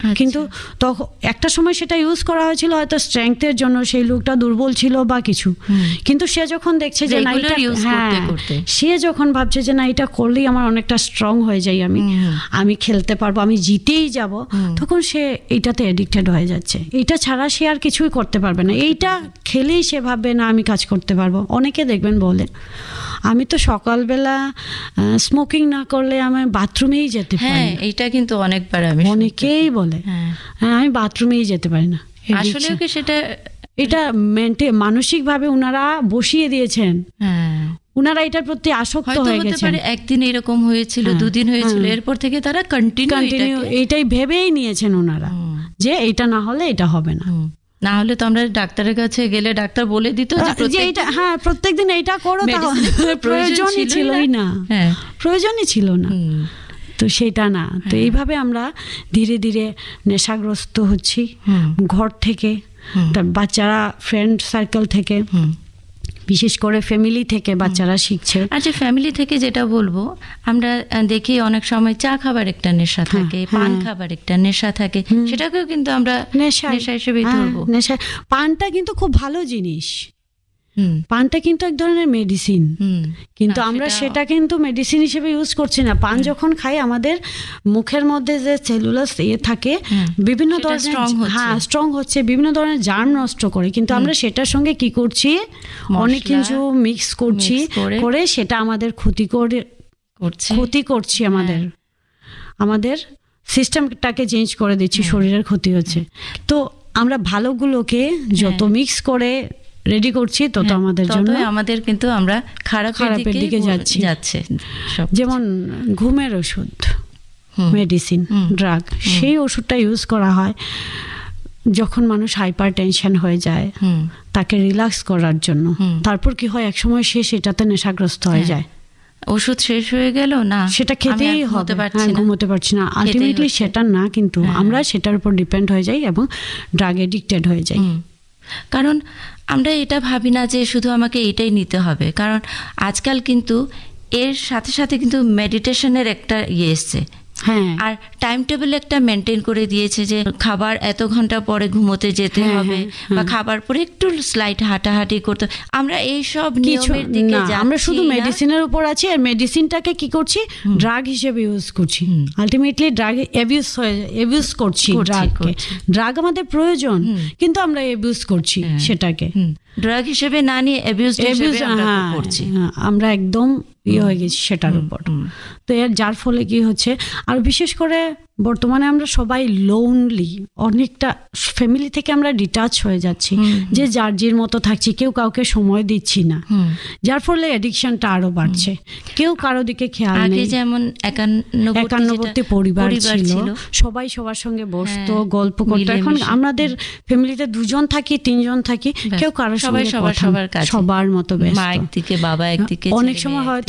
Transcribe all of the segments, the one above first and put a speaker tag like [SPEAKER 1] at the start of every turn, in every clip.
[SPEAKER 1] কিন্তু তখন একটা সময় সেটা ইউজ করা হয়েছিল হয়তো স্ট্রেংথের জন্য, সেই লোকটা দুর্বল ছিল বা কিছু, কিন্তু সে যখন দেখছে যে না এটা, সে যখন ভাবছে যে না এটা করলেই আমার অনেকটা স্ট্রং হয়ে যাই, আমি খেলতে পারবো, আমি জিতেই যাব, তখন সে এইটাতে এডিক্টেড হয়ে যাচ্ছে। এটা ছাড়া সে আর কিছুই করতে পারবে না। এইটা খেলেই সে ভাববে না আমি কাজ করতে পারবো। অনেকে দেখবেন বলে আমি তো সকালবেলা স্মোকিং না করলে আমি বাথরুমেই যেতে পারি না।
[SPEAKER 2] এইটা কিন্তু অনেকবার আমি
[SPEAKER 1] অনেকেই বলে আমি বাথরুমেই যেতে পারি না।
[SPEAKER 2] আসলে কি সেটা
[SPEAKER 1] এটা মানসিকভাবে উনারা বসিয়ে দিয়েছেন, উনারা এটার প্রতি আসক্ত হয়ে গেছেন।
[SPEAKER 2] একদিন এরকম হয়েছিল, দুদিন হয়েছিল, এরপর থেকে তারা কন্টিনিউ
[SPEAKER 1] এইটাই ভেবেই নিয়েছেন ওনারা যে এটা না হলে এটা হবে না।
[SPEAKER 2] না হলে তো আমরা ডাক্তারের কাছে গেলে ডাক্তার বলে দিত যে
[SPEAKER 1] এইটা প্রত্যেকদিন এইটা করো, প্রয়োজনই ছিলই না, প্রয়োজনই ছিল না, তো সেটা না। তো এইভাবে আমরা ধীরে ধীরে নেশাগ্রস্ত হচ্ছি, ঘর থেকে, বাচ্চারা ফ্রেন্ড সার্কেল থেকে, বিশেষ করে ফ্যামিলি থেকে বাচ্চারা শিখছে।
[SPEAKER 2] আচ্ছা, ফ্যামিলি থেকে যেটা বলবো, আমরা দেখি অনেক সময় চা খাবার একটা নেশা থাকে, পান খাবার একটা নেশা থাকে, সেটাকেও কিন্তু আমরা নেশা হিসেবে ধরবো।
[SPEAKER 1] নেশা, পানটা কিন্তু খুব ভালো জিনিস, পানটা কিন্তু এক ধরনের মেডিসিন, কিন্তু আমরা সেটা কিন্তু মেডিসিন হিসেবে ইউজ করছি না। পান যখন খাই আমাদের মুখের মধ্যে যে সেলুলাস থাকে বিভিন্ন ধরনের স্ট্রং হচ্ছে, বিভিন্ন ধরনের জার্ম নষ্ট করে, কিন্তু আমরা সেটার সঙ্গে কি করছি, অনেক কিছু মিক্স করছি, করে সেটা আমাদের ক্ষতি করছি, আমাদের সিস্টেমটাকে চেঞ্জ করে দিচ্ছি, শরীরের ক্ষতি হচ্ছে। তো আমরা ভালোগুলোকে যত মিক্স করে রেডি করছি তত আমাদের জন্য,
[SPEAKER 2] আমাদের কিন্তু আমরা খারাপের দিকে যাচ্ছে।
[SPEAKER 1] যেমন ঘুমের ওষুধ, মেডিসিন, ড্রাগ, সেই ওষুধটা ইউজ করা হয় যখন মানুষ হাইপার টেনশন হয়ে যায়, তাকে রিল্যাক্স করার জন্য। তারপর কি হয়, একসময় সে সেটাতে নেশাগ্রস্ত হয়ে যায়,
[SPEAKER 2] ওষুধ শেষ হয়ে গেল, না
[SPEAKER 1] সেটা খেতেই হবে, ঘুমোতে পারছি না, আলটিমেটলি সেটা না, কিন্তু আমরা সেটার উপর ডিপেন্ড হয়ে যাই এবং ড্রাগ এডিক্টেড হয়ে যাই।
[SPEAKER 2] কারণ আমরা এটা ভাবি না যে শুধু আমাকে এটাই নিতে হবে, কারণ আজকাল কিন্তু এর সাথে সাথে কিন্তু মেডিটেশনের একটা এসছে, আর টাইম টেবিল একটা মেনটেন করে দিয়েছে যে খাবার এত ঘন্টা পরে ঘুমোতে যেতে হবে, বা খাবার পরে একটু স্লাইট হাঁটাহাঁটি করতে। আমরা এই সব নিয়মের দিকে যাচ্ছি,
[SPEAKER 1] আমরা শুধু মেডিসিনের উপর আছি, আর মেডিসিনটাকে কি করছি, ড্রাগ হিসেবে ইউজ করছি। আলটিমেটলি ড্রাগ অ্যাবিউজ করছি। ড্রাগ আমাদের প্রয়োজন, কিন্তু আমরা অ্যাবিউজ করছি সেটাকে,
[SPEAKER 2] ড্রাগ হিসেবে না নিয়ে অ্যাবিউজ করছি,
[SPEAKER 1] আমরা একদম হয়ে গেছি সেটার উপর। তো যার ফলে কি হচ্ছে, আর বিশেষ করে বর্তমানে আমরা সবাই লোনলি, অনেকটা ফ্যামিলি থেকে আমরা ডিটাচ হয়ে যাচ্ছি, যে যার যার মতো থাকছি, কেউ কাউকে সময় দিচ্ছি না, যার ফলে অ্যাডিকশনটা আরো বাড়ছে। কেউ কারো দিকে খেয়াল নেই।
[SPEAKER 2] যেমন
[SPEAKER 1] একান্নবর্তী পরিবার ছিল, সবাই সবার সঙ্গে বসতো, গল্প করতো। এখন আমাদের ফ্যামিলিতে 2 জন থাকি, 3 জন থাকি, কেউ কারোর সঙ্গে সবার মতো ব্যস্ত,
[SPEAKER 2] মা একদিকে, বাবা একদিকে।
[SPEAKER 1] অনেক সময় হয়তো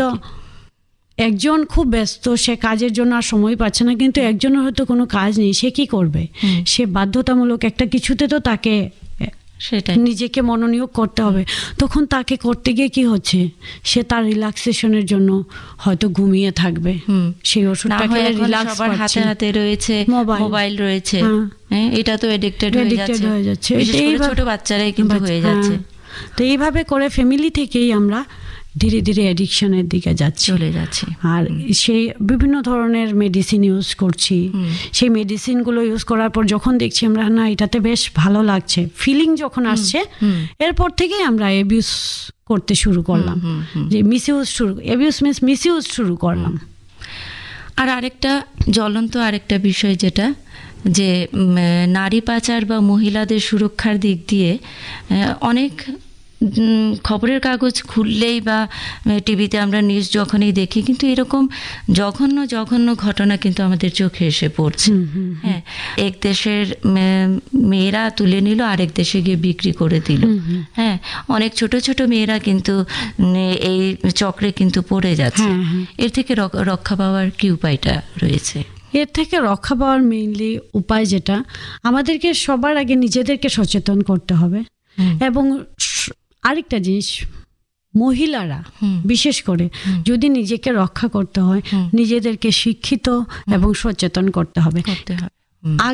[SPEAKER 1] একজন খুব ব্যস্ত, সে কাজের জন্য আর সময় পাচ্ছে না, কিন্তু একজনের হয়তো কোনো কাজ নেই, সে কি করবে, সে বাধ্যতামূলক একটা কিছুতে তো তাকে নিজেকে মনোনিয়োগ করতে হবে। তখন তাকে করতে গিয়ে কি হচ্ছে, সে তার রিল্যাক্সেশনের জন্য হয়তো ঘুমিয়ে থাকবে, সেই ওষুধটা খেলে রিল্যাক্স পাচ্ছে,
[SPEAKER 2] হাতে রয়েছে মোবাইল রয়েছে, এটা তো এডিক্টেড হয়ে যাচ্ছে। ছোট বাচ্চারাই কিন্তু হয়ে যাচ্ছে।
[SPEAKER 1] তো এইভাবে করে ফ্যামিলি থেকেই আমরা ধীরে ধীরে অ্যাডিকশনের দিকে চলে যাচ্ছি, আর সেই বিভিন্ন ধরনের মেডিসিন ইউজ করছি। সেই মেডিসিনগুলো ইউজ করার পর যখন দেখছি আমরা না এটাতে বেশ ভালো লাগছে, ফিলিং যখন আসছে, এরপর থেকেই আমরা অ্যাবিউজ করতে শুরু করলাম, যে অ্যাবিউজ মিন্স মিসইউজ শুরু করলাম।
[SPEAKER 2] আর আরেকটা জ্বলন্ত আরেকটা বিষয় যেটা, যে নারী পাচার বা মহিলাদের সুরক্ষার দিক দিয়ে অনেক খবরের কাগজ খুললেই বা টিভিতে আমরা নিউজ যখনই দেখি, কিন্তু এরকম জঘন্য ঘটনা কিন্তু আমাদের চোখে এসে পড়ছে। এক দেশের মেয়েরা তুলে নিল, আরেক দেশে গিয়ে বিক্রি করে দিল। অনেক ছোট ছোট মেয়েরা কিন্তু এই চক্রে কিন্তু পড়ে যাচ্ছে। এর থেকে রক্ষা পাওয়ার কি উপায়টা রয়েছে?
[SPEAKER 1] এর থেকে রক্ষা পাওয়ার মেইনলি উপায় যেটা, আমাদেরকে সবার আগে নিজেদেরকে সচেতন করতে হবে। এবং আরেকটা জিনিস, মহিলারা বিশেষ করে যদি নিজেকে রক্ষা করতে হয়, নিজেদেরকে শিক্ষিত এবং সচেতন করতে হবে।